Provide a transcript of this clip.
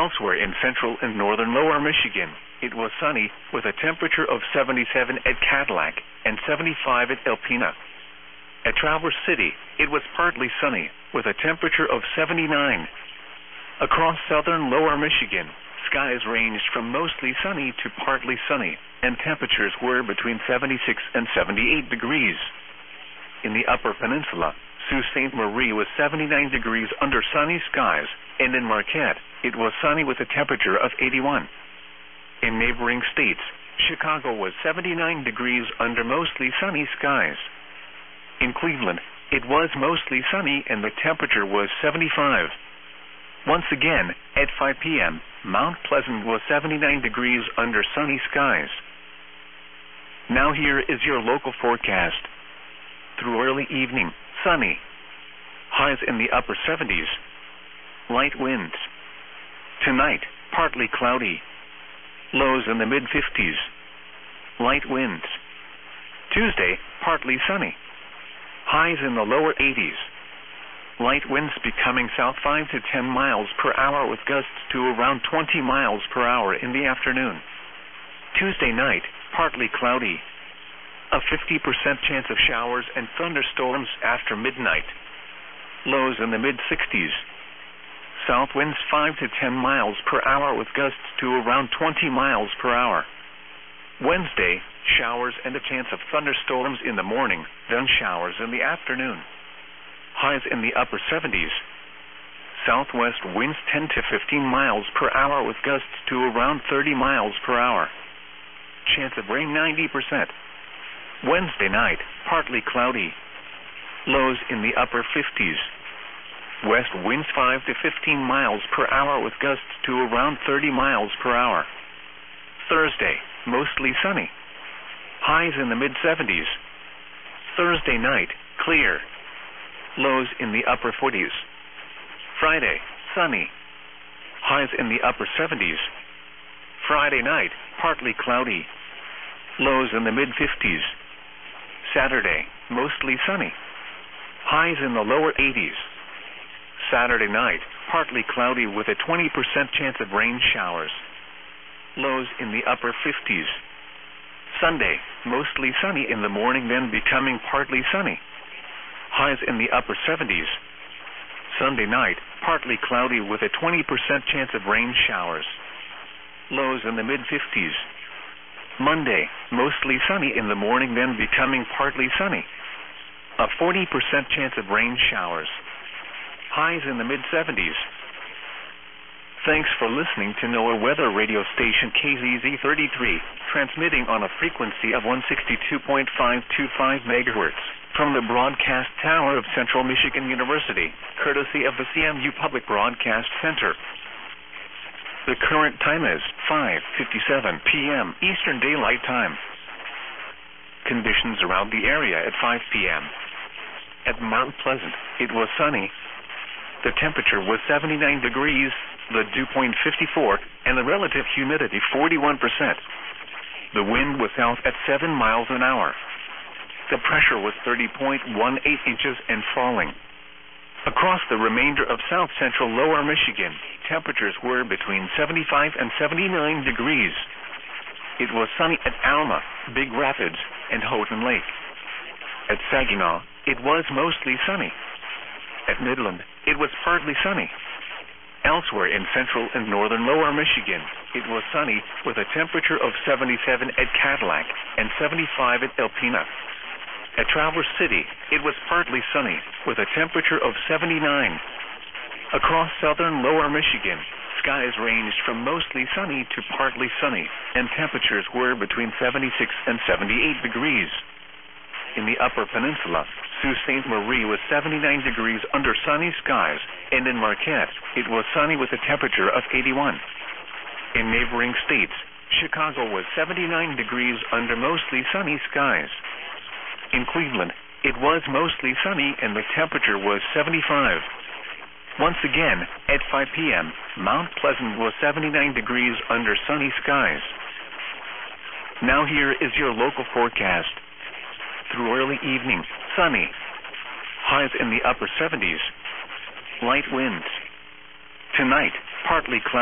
Elsewhere in central and northern lower Michigan, it was sunny with a temperature of 77 at Cadillac and 75 at Alpena. At Traverse City, it was partly sunny with a temperature of 79. Across southern lower Michigan, skies ranged from mostly sunny to partly sunny, and temperatures were between 76 and 78 degrees. In the upper peninsula, Sault Ste. Marie was 79 degrees under sunny skies, and in Marquette, it was sunny with a temperature of 81. In neighboring states, Chicago was 79 degrees under mostly sunny skies. In Cleveland, it was mostly sunny and the temperature was 75. Once again, at 5 p.m., Mount Pleasant was 79 degrees under sunny skies. Now here is your local forecast. Through early evening, sunny. Highs in the upper 70s. Light winds. Tonight, partly cloudy. Lows in the mid-50s. Light winds. Tuesday, partly sunny. Highs in the lower 80s. Light winds becoming south 5 to 10 miles per hour with gusts to around 20 miles per hour in the afternoon. Tuesday night, partly cloudy. A 50% chance of showers and thunderstorms after midnight. Lows in the mid-60s. South winds 5 to 10 miles per hour with gusts to around 20 miles per hour. Wednesday, showers and a chance of thunderstorms in the morning, then showers in the afternoon. Highs in the upper 70s. Southwest winds 10 to 15 miles per hour with gusts to around 30 miles per hour. Chance of rain 90%. Wednesday night, partly cloudy. Lows in the upper 50s. West winds 5 to 15 miles per hour with gusts to around 30 miles per hour. Thursday, mostly sunny. Highs in the mid-70s. Thursday night, clear. Lows in the upper 40s. Friday, sunny. Highs in the upper 70s. Friday night, partly cloudy. Lows in the mid-50s. Saturday, mostly sunny. Highs in the lower 80s. Saturday night, partly cloudy with a 20% chance of rain showers. Lows in the upper 50s. Sunday, mostly sunny in the morning, then becoming partly sunny. Highs in the upper 70s. Sunday night, partly cloudy with a 20% chance of rain showers. Lows in the mid-50s. Monday, mostly sunny in the morning, then becoming partly sunny. A 40% chance of rain showers. Highs in the mid-70s. Thanks for listening to NOAA weather radio station KZZ33, transmitting on a frequency of 162.525 MHz from the broadcast tower of Central Michigan University, courtesy of the CMU Public Broadcast Center. The current time is 5:57 p.m. Eastern Daylight Time. Conditions around the area at 5 p.m. At Mount Pleasant, it was sunny. The temperature was 79 degrees, the dew point 54, and the relative humidity 41%. The wind was south at 7 miles an hour. The pressure was 30.18 inches and falling. Across the remainder of south-central lower Michigan, temperatures were between 75 and 79 degrees. It was sunny at Alma, Big Rapids, and Houghton Lake. At Saginaw, it was mostly sunny. At Midland, it was partly sunny. Elsewhere in central and northern lower Michigan, it was sunny with a temperature of 77 at Cadillac and 75 at Alpena. At Traverse City, it was partly sunny with a temperature of 79. Across southern lower Michigan, skies ranged from mostly sunny to partly sunny, and temperatures were between 76 and 78 degrees. In the upper peninsula, Sault Ste. Marie was 79 degrees under sunny skies, and in Marquette, it was sunny with a temperature of 81. In neighboring states, Chicago was 79 degrees under mostly sunny skies. In Cleveland, it was mostly sunny and the temperature was 75. Once again, at 5 p.m., Mount Pleasant was 79 degrees under sunny skies. Now here is your local forecast. Through early evening, sunny. Highs in the upper 70s. Light winds. Tonight, partly cloudy.